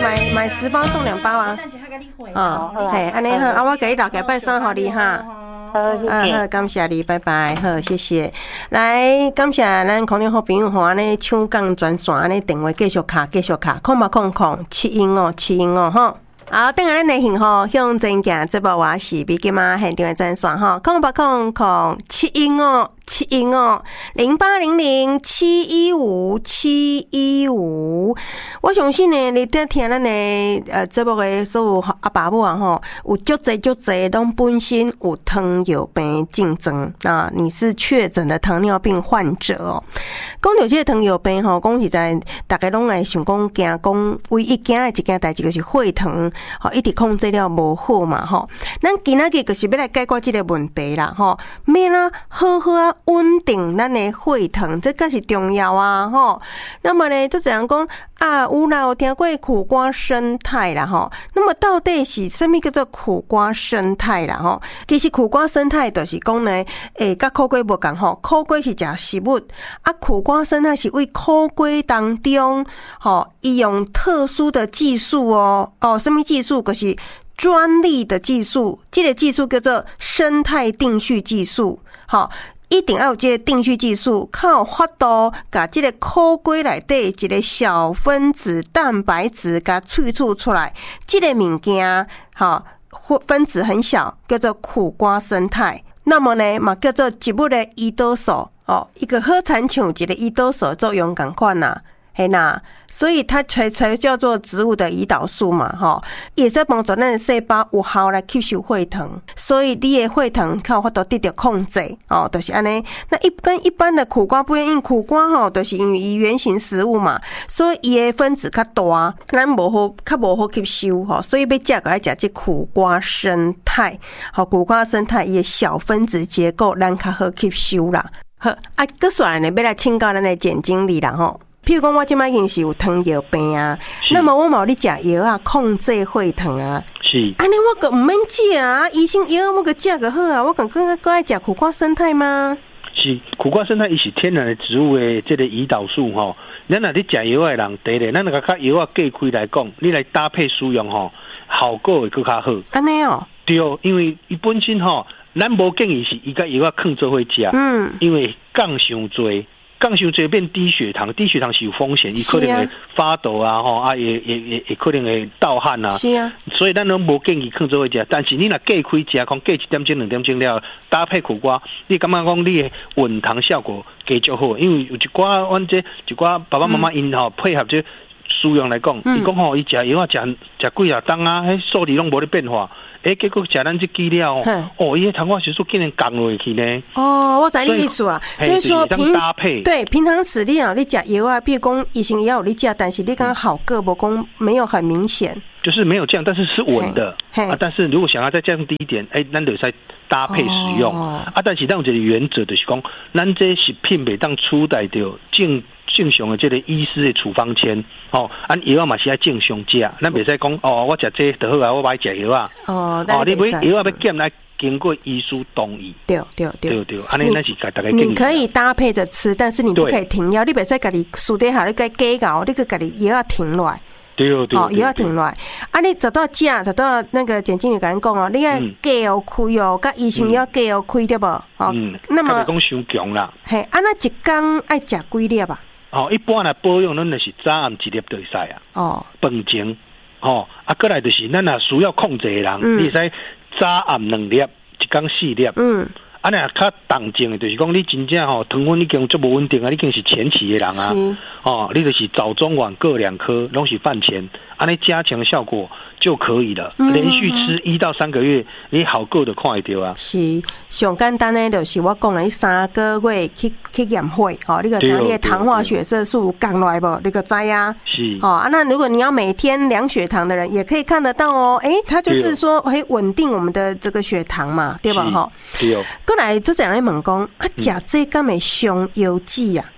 买10包送2包啊。嘿，安尼好，啊，我给你大家拜三好你哈。好，感谢你，拜拜，好，谢谢。来，感谢咱空中好朋友吼，安尼抢讲专线，安尼电话继续卡，0800-715-715吼。好，等下咱来信吼，向前行，这部我是比今嘛现场的专线吼，0800-715-715，我相信呢，你在听咱的这部的所有阿爸母啊吼，有足侪拢本身有糖尿病症状啊，你是确诊的糖尿病患者哦。讲到这个糖尿病吼，讲实在，大家拢会想讲惊讲唯一惊的一件代志就是血糖。好，一直控制了无好嘛吼，咱今仔日就是要来解决这个问题啦吼，要啦好好啊稳定咱的血糖，这个是重要啊吼。那么呢，就这样讲啊，有啦，有听过苦瓜生态啦吼。那么到底是什么叫做苦瓜生态啦吼？其实苦瓜生态就是讲呢，甲苦瓜无共吼，苦瓜是食食物，啊，苦瓜生态是为苦瓜当中吼，伊用特殊的技术什么技术？就是专利的技术，这个技术叫做生态定序技术。好，一定要有这个定序技术，靠法度把这个苦瓜内底一个小分子蛋白质给萃取出来，这个物件好分子很小，叫做苦瓜生态。那么呢，嘛叫做植物的胰岛素一个好亲像一个胰岛素作用同款呐。嘿呐，所以它才叫做植物的胰岛素嘛，吼，也在帮助咱的细胞有效来吸收血糖，所以你的血糖靠法度得到控制，就是安尼。那跟一般的苦瓜不一样，因为苦瓜就是因为伊原型食物嘛，所以伊的分子较大，咱较无好吸收，所以要食个爱食这苦瓜生态，苦瓜生态伊的小分子结构咱较好吸收啦。好，搁续来呢，要来请教咱的简经理啦吼。譬如讲，我即摆已经是有糖尿病啊，那么我嘛有咧食药啊，控制血糖啊。是，安尼我个唔免食啊，医生药我个食个好啊，我更爱食苦瓜生态吗？ 是，苦瓜生态伊是天然的植物的这个胰岛素吼。咱若咧食药的人，第一，咱若甲药啊隔开来讲，你来搭配使用吼，效果会更较好。 安尼哦。对， 因为伊本身吼，咱无建议是伊甲药啊放做伙食，因为降伤多。降伤多变低血糖，低血糖是有风险，伊可能会发抖啊，也可能会盗汗啊。是啊，所以咱拢无建议放做伙食。但是你若隔开食，讲隔1点钟、2点钟了，搭配苦瓜，你感觉讲你的稳糖效果加足好，因为有一寡阮这一寡爸爸妈妈因配合这使用来讲，伊讲伊食药啊食几啊冬啊，迄数字拢无咧变化。结果食咱这剂了伊糖化血素竟然降落去呢。 我知你意思啊，就是说搭配对平常时你食药啊，比如讲医生药有你食，但是你刚好个无讲没有很明显， 就是没有降，但是是稳的但是如果想要再降低一点，咱就再搭配使用但是咱有一个原则就是讲，咱这食品袂当取代掉正常的这个医师的处方签按药嘛是要正常食，咱袂使讲我食这就好啊，我买食药啊你买药要减来经过医师同意。对，安尼咱是大家建议。 你可以搭配着吃，但是你不可以停药，你袂使家己私底下你该加熬，你个家己药要停落来。 对， 药要停落来。你直到食，直到那个简经理跟咱讲你要加开甲医生要加开对不？ 那么讲伤强啦。 嘿，那一天爱食几粒啊？ 一般来保养，咱就是早暗1粒就会使啊。饭前过来就是咱若需要控制的人，你使早暗2粒，一天4粒。若较重症的，就是讲你真正糖分已经足无稳定啊，你已经是前期的人啊。你就是早中晚各2颗，拢是饭前，安尼加强效果就可以了。连续吃1到3个月，你好过就看会到啊。 是，上简单的就是我讲的3个月去验血，你个你的糖化血色素降落来不？你个知啊？是。那如果你要每天量血糖的人，也可以看得到哦。它就是说可以稳定我们的这个血糖嘛，对吧？对。过来就这样来问讲，食这敢会伤腰子啊？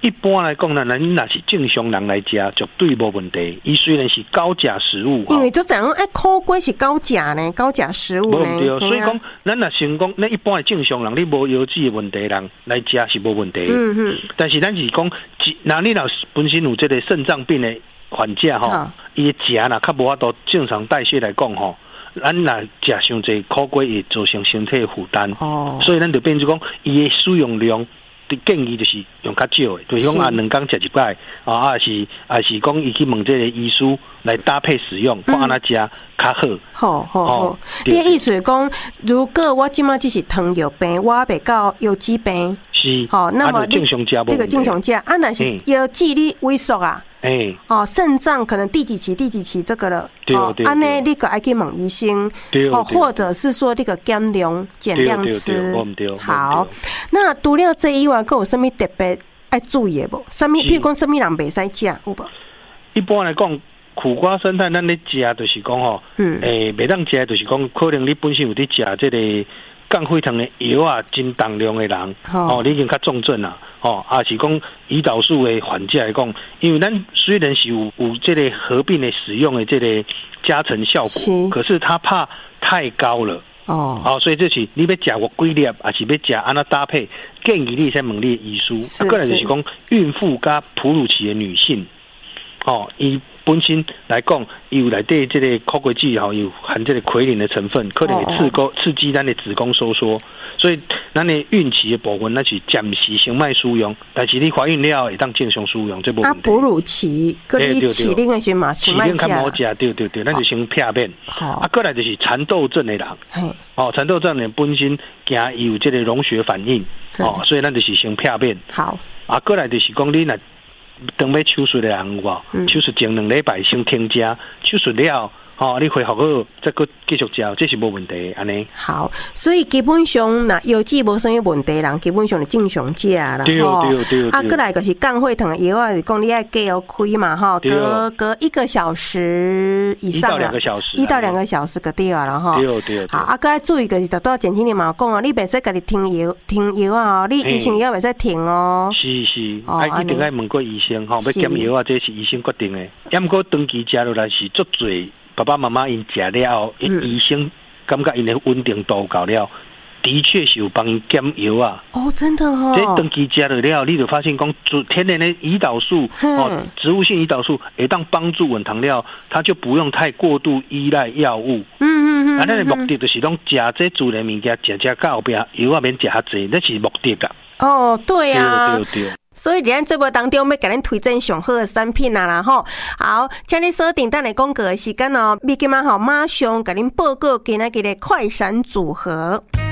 一般来讲呢，咱若是正常人来食，绝对无问题。伊虽然是高钾食物， 因为就讲苦瓜是高钾呢，高钾食物呢。 对，所以讲，咱若想讲，那一般的正常人，你无腰子的问题人来食是无问题。但是咱是讲，那你若本身有这个肾脏病的患者吼，伊的食若较无法度正常代谢来讲吼。咱若食伤济苦瓜，会造成身体的负担，所以咱就变成讲，伊的使用量，建议就是用较少的，就是讲2天食一摆，是讲伊去问这个医师来搭配使用，看安那食较好。 好，你的意思是讲，如果我即马只是糖尿病，我袂到腰子病， 是， 那么正常食， 这个正常食，若是腰子你萎缩啊。肾脏可能第几期这个了，安尼你个爱去问医生，或者是说这个减量吃。好，那除了这以外，还有什么特别爱注意的无？什么？譬如讲，什么人袂使食有无？ 一般来讲，苦瓜生态咱咧食，就是讲吼，袂当食，就是讲可能你本身有伫食这个降血糖的药啊，真重量的人，你已经较重症啦。也是讲胰岛素的患者来讲，因为咱虽然是有这个合并的使用的这个加成效果，可是它怕太高了。所以这是你要食过几粒，还是要食安那搭配？建议你先问你的医师。个人就是讲孕妇加哺乳期的女性，伊本身来讲，有内底这个苦瓜子有含这个奎宁的成分，可能会刺激咱的子宫收缩，所以咱的孕期的部分那是暂时先卖使用，但是你怀孕了会当正常使用，这部分。 哺乳期，跟你起龄的时嘛， 起龄较好食，对，咱就先片面。过来就是蚕豆症的人，蚕豆症的本身惊有这个溶血反应，所以咱就是先片面。 好， 过来就是讲你若当要手术的人有无？手术前2礼拜先停食，手术了，你恢复好再搁继续食，这是无问题安尼。 好，所以基本上那腰子无什么问题人，基本上就正常食啦。 对。 过来就是降血糖的药啊，是讲你爱加开嘛，隔1个小时以上啦，1到2个小时个对啊，然后对。 好，搁要注意个是，到前几年嘛讲你袂使家己停药啊，你医生药袂使停哦。 是，一定爱问过医生要减药啊，这是医生决定的。要不过长期食落来是足侪。爸爸妈妈因食了后，医生感觉因的稳定度够了，的确是有帮因减药啊。 真的这长期食了，你就发现讲天然的胰岛素，植物性胰岛素会当帮助稳糖了，它就不用太过度依赖药物。咱的目的就是讲食这自然物件，食到后边药啊免食较济，那是目的啦。 对啊。 对。 所以伫咱节目当中要给咱推荐上好的产品啦吼。好，请你锁定等下广告的时间哦，咪今晚马上给您报告今仔日的快闪组合。